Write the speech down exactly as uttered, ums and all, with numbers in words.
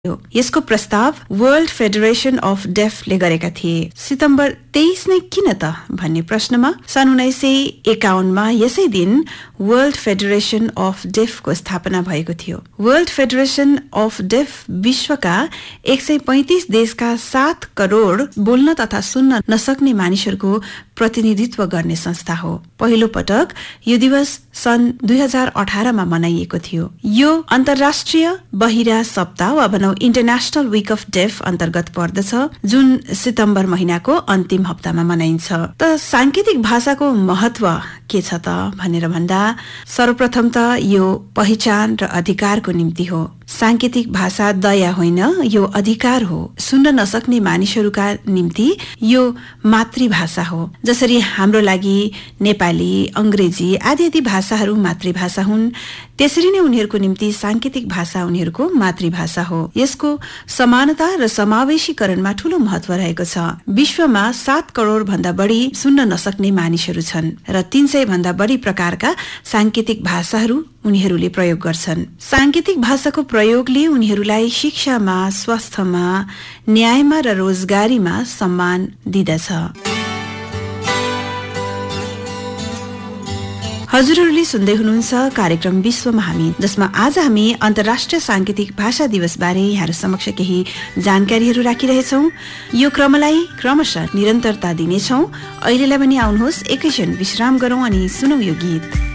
यसको प्रस्ताव world federation of डेफले गरेका थिए। सितम्बर तेइस नै किन त भन्ने प्रश्नमा सन् उन्नाइस सय एकाउन्नमा यसै दिन वर्ल्ड फेडरेशन अफ डेफको स्थापना भएको थियो। वर्ल्ड फेडरेशन अफ डेफ विश्वका एक सय पैंतिस देशका सात करोड़ बोल्न तथा सुन्न नसक्ने मानिसहरूको प्रतिनिधित्व गर्ने संस्था हो। पहिलो पटक यो दिवस सन् दुई हजार अठारमा मनाइएको थियो। यो अन्तर्राष्ट्रिय बहिरा सप्ताह वा भनौं इन्टरनेशनल वीक अफ डेफ अन्तर्गत पर्दछ, जुन सितम्बर महिनाको अन्तिम हप्तामा मनाइन्छ। त सांकेतिक भाषाको महत्व के छ त भनेर भन्दा सर्वप्रथम त यो पहिचान र अधिकारको निम्ति हो। सांकेतिक भाषा दया होइन, यो अधिकार हो। सुन्न नसक्ने मानिसहरूका निम्ति यो मातृभाषा हो। जसरी हाम्रो लागि नेपाली, अंग्रेजी आदि आदि भाषाहरू मातृभाषा हुन्, त्यसरी नै उनीहरूको निम्ति सांकेतिक भाषा उनीहरूको मातृभाषा हो। यसको समानता र समावेशीकरणमा ठूलो महत्व रहेको छ। विश्वमा सात करोड़ भन्दा बढी सुन्न नसक्ने मानिसहरू छन् र तीन सय भन्दा बढी प्रकारका सांकेतिक भाषाहरू उनीहरूले प्रयोग गर्छन्। सांकेतिक भाषाको प्रयोगले उनीहरूलाई शिक्षामा, स्वास्थ्यमा, न्यायमा र रोजगारीमा सम्मान दिदछ। हजुरहरूले सुन्दै हुनुहुन्छ कार्यक्रम विश्वमा हामी, जसमा आज हामी अन्तर्राष्ट्रिय सांकेतिक भाषा दिवस बारे यहाँहरू समक्ष केही जानकारीहरू राखिरहेछौँ। यो क्रमलाई क्रमशः निरन्तरता दिनेछौँ। अहिलेलाई पनि आउनुहोस् एकैछिन विश्राम गरौँ अनि सुनौ यो गीत।